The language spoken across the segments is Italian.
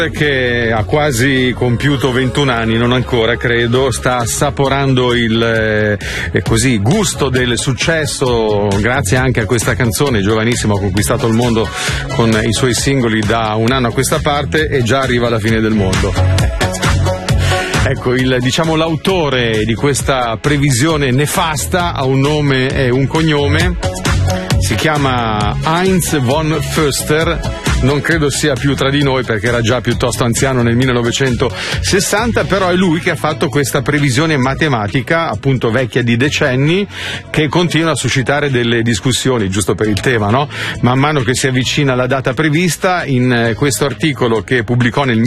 che ha quasi compiuto 21 anni, non ancora credo, sta assaporando il così gusto del successo grazie anche a questa canzone. Giovanissimo, ha conquistato il mondo con i suoi singoli da un anno a questa parte e già arriva alla fine del mondo. Ecco, l'autore di questa previsione nefasta ha un nome e un cognome, si chiama Heinz von Förster. Non credo sia più tra di noi perché era già piuttosto anziano nel 1960, però è lui che ha fatto questa previsione matematica, appunto vecchia di decenni, che continua a suscitare delle discussioni, giusto per il tema, no? Man mano che si avvicina la data prevista, in questo articolo che pubblicò nel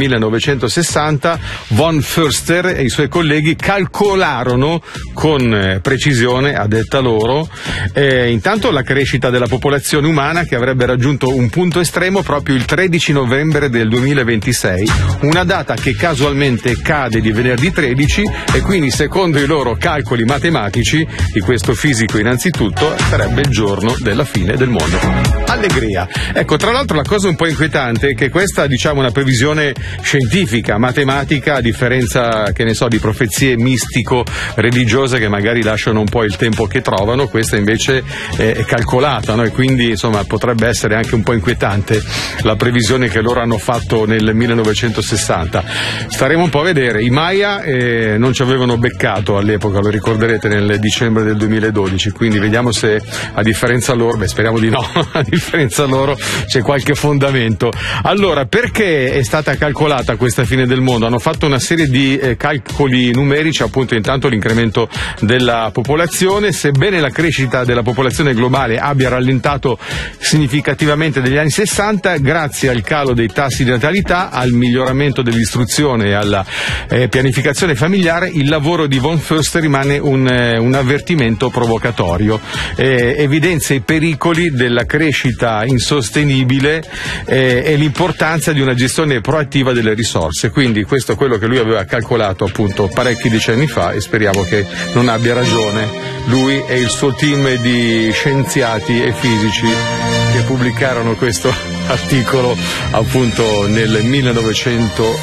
1960, von Förster e i suoi colleghi calcolarono con precisione, a detta loro, intanto la crescita della popolazione umana che avrebbe raggiunto un punto estremo proprio il 13 novembre del 2026, una data che casualmente cade di venerdì 13 e quindi secondo i loro calcoli matematici di questo fisico innanzitutto sarebbe il giorno della fine del mondo. Allegria. Ecco, tra l'altro la cosa un po' inquietante è che questa, una previsione scientifica, matematica, a differenza, che ne so, di profezie mistico-religiose che magari lasciano un po' il tempo che trovano, questa invece è calcolata, no? E quindi insomma potrebbe essere anche un po' inquietante la previsione che loro hanno fatto nel 1960. Staremo un po' a vedere. I Maya non ci avevano beccato all'epoca, lo ricorderete, nel dicembre del 2012, quindi vediamo se a differenza loro, speriamo di no, a differenza loro c'è qualche fondamento. Allora, perché è stata calcolata questa fine del mondo? Hanno fatto una serie di calcoli numerici, appunto intanto l'incremento della popolazione, sebbene la crescita della popolazione globale abbia rallentato significativamente negli anni 60, grazie al calo dei tassi di natalità, al miglioramento dell'istruzione e alla pianificazione familiare, il lavoro di von Förster rimane un avvertimento provocatorio. Evidenzia i pericoli della crescita insostenibile e l'importanza di una gestione proattiva delle risorse. Quindi questo è quello che lui aveva calcolato appunto parecchi decenni fa e speriamo che non abbia ragione lui e il suo team di scienziati e fisici che pubblicarono questo articolo appunto nel 1960.